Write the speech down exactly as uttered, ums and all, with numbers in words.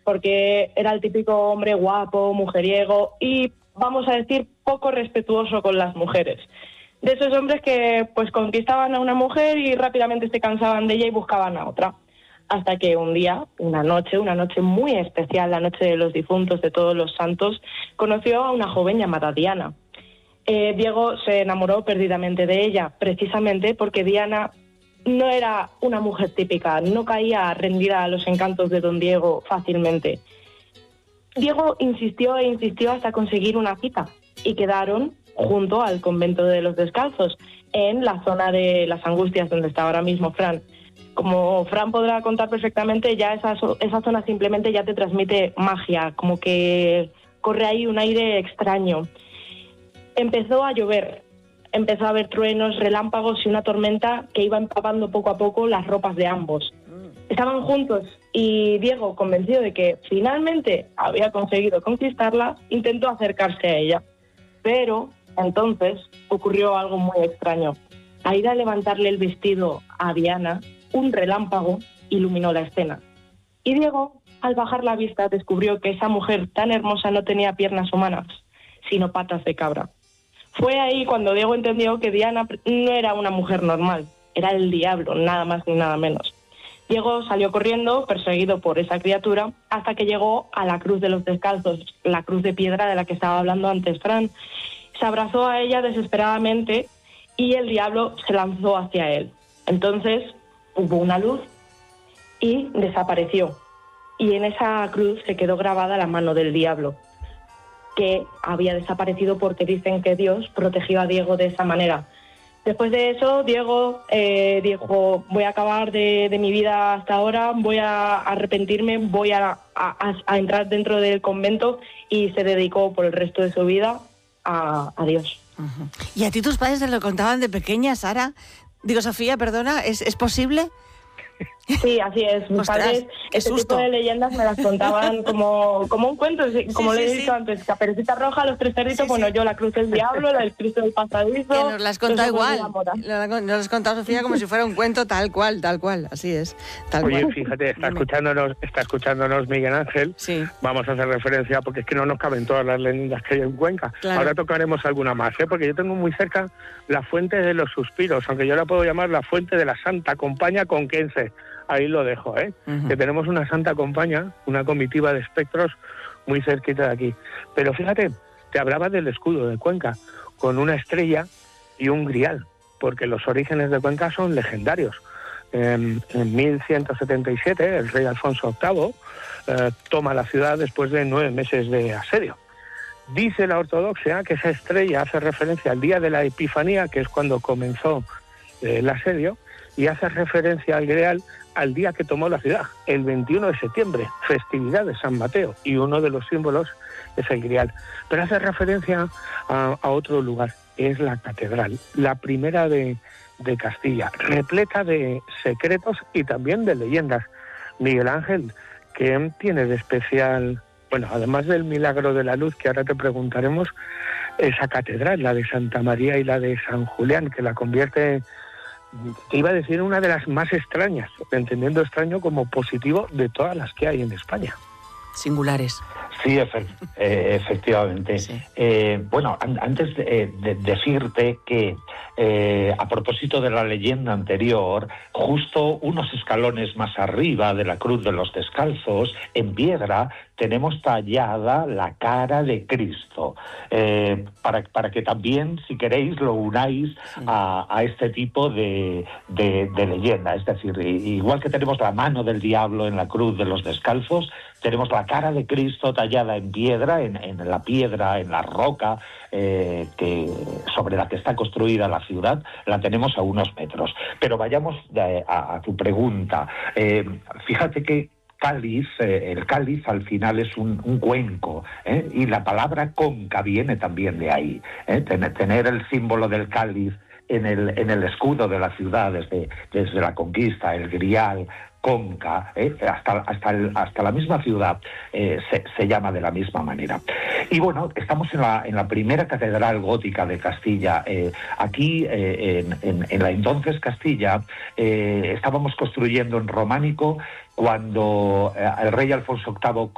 porque era el típico hombre guapo, mujeriego y, vamos a decir, poco respetuoso con las mujeres. De esos hombres que pues conquistaban a una mujer y rápidamente se cansaban de ella y buscaban a otra. Hasta que un día, una noche, una noche muy especial, la noche de los difuntos, de todos los santos, conoció a una joven llamada Diana. Eh, Diego se enamoró perdidamente de ella, precisamente porque Diana no era una mujer típica, no caía rendida a los encantos de don Diego fácilmente. Diego insistió e insistió hasta conseguir una cita y quedaron junto al convento de los Descalzos, en la zona de las Angustias, donde está ahora mismo Fran. Como Fran podrá contar perfectamente, ya esa, esa zona simplemente ya te transmite magia, como que corre ahí un aire extraño. Empezó a llover. Empezó a haber truenos, relámpagos y una tormenta que iba empapando poco a poco las ropas de ambos. Estaban juntos y Diego, convencido de que finalmente había conseguido conquistarla, intentó acercarse a ella. Pero entonces ocurrió algo muy extraño. Al ir a levantarle el vestido a Diana, un relámpago iluminó la escena. Y Diego, al bajar la vista, descubrió que esa mujer tan hermosa no tenía piernas humanas, sino patas de cabra. Fue ahí cuando Diego entendió que Diana no era una mujer normal, era el diablo, nada más ni nada menos. Diego salió corriendo, perseguido por esa criatura, hasta que llegó a la Cruz de los Descalzos, la cruz de piedra de la que estaba hablando antes Fran. Se abrazó a ella desesperadamente y el diablo se lanzó hacia él. Entonces hubo una luz y desapareció. Y en esa cruz se quedó grabada la mano del diablo, que había desaparecido porque dicen que Dios protegió a Diego de esa manera. Después de eso, Diego eh, dijo, voy a acabar de, de mi vida hasta ahora, voy a arrepentirme, voy a, a, a entrar dentro del convento, y se dedicó por el resto de su vida a, a Dios. Uh-huh. ¿Y a ti tus padres te lo contaban de pequeña, Sara? Digo, Sofía, perdona, ¿es, es posible? Sí, así es. Mis Ostras, padres, este tipo de leyendas me las contaban como, como un cuento, como sí, le he dicho sí. antes, Caperucita Roja, los tres cerditos, sí, bueno, sí. yo la cruz del diablo, el Cristo del pasadizo. Que nos las contado igual, nos las has contado, Sofía, como si fuera un cuento tal cual, tal cual, así es. Tal Oye, cual. fíjate, está escuchándonos, está escuchándonos Miguel Ángel, sí. Vamos a hacer referencia, porque es que no nos caben todas las leyendas que hay en Cuenca. Claro. Ahora tocaremos alguna más, ¿eh? Porque yo tengo muy cerca la Fuente de los Suspiros, aunque yo la puedo llamar la Fuente de la Santa Compaña Conquense. Ahí lo dejo, ¿eh? Uh-huh. Que tenemos una santa compañía, una comitiva de espectros muy cerquita de aquí. Pero fíjate, te hablaba del escudo de Cuenca, con una estrella y un grial, porque los orígenes de Cuenca son legendarios. En, en mil ciento setenta y siete, el rey Alfonso octavo eh, toma la ciudad después de nueve meses de asedio. Dice la ortodoxia que esa estrella hace referencia al día de la Epifanía, que es cuando comenzó eh, el asedio, y hace referencia al grial al día que tomó la ciudad, el veintiuno de septiembre, festividad de San Mateo, y uno de los símbolos es el grial. Pero hace referencia a, a otro lugar, es la catedral, la primera de, de Castilla, repleta de secretos y también de leyendas. Miguel Ángel, ¿qué tiene de especial, bueno, además del milagro de la luz, que ahora te preguntaremos, esa catedral, la de Santa María y la de San Julián, que la convierte, te iba a decir, una de las más extrañas, entendiendo extraño como positivo, de todas las que hay en España? Singulares. Sí, efe- eh, efectivamente. Sí. Eh, bueno, an- antes de, de decirte que eh, a propósito de la leyenda anterior, justo unos escalones más arriba de la Cruz de los Descalzos, en piedra, tenemos tallada la cara de Cristo, eh, para, para que también, si queréis, lo unáis sí. a, a este tipo de, de, de leyenda. Es decir, igual que tenemos la mano del diablo en la Cruz de los Descalzos, tenemos la cara de Cristo tallada en piedra, en, en la piedra, en la roca eh, que, sobre la que está construida la ciudad, la tenemos a unos metros. Pero vayamos de, a, a tu pregunta. Eh, fíjate que cáliz, eh, el cáliz al final es un, un cuenco, ¿eh? Y la palabra conca viene también de ahí, ¿eh? Ten, tener el símbolo del cáliz en el, en el escudo de la ciudad desde, desde la conquista, el grial, conca, ¿eh? hasta, hasta, el, hasta la misma ciudad eh, se, se llama de la misma manera. Y bueno, estamos en la, en la primera catedral gótica de Castilla. Eh, aquí, eh, en, en, en la entonces Castilla, eh, estábamos construyendo en románico cuando eh, el rey Alfonso octavo